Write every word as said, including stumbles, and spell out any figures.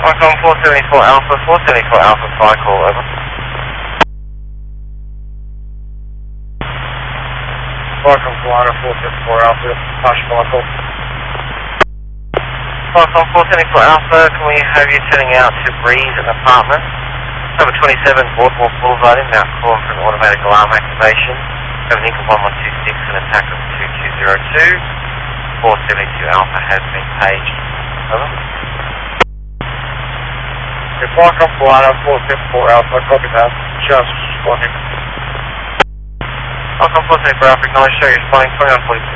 Qualcomm four seventy-four Alpha, four seventy-four Alpha, fly call, over. Qualcomm Solana four seventy-four Alpha, Hush fly call. Qualcomm four seventy-four Alpha, can we have you turning out to Breeze an apartment? Number twenty-seven Boardwalk Boulevard in Mount Corn for an automatic alarm activation. Have an Eagle one one two six and attack of two two zero two. four seventy-two Alpha has been paged. Over. Okay, Qualcomm Solana four seventy-four Alpha, copy that. Just responding. Qualcomm four seventy-four Alpha, acknowledge show you're responding twenty-one forty-four.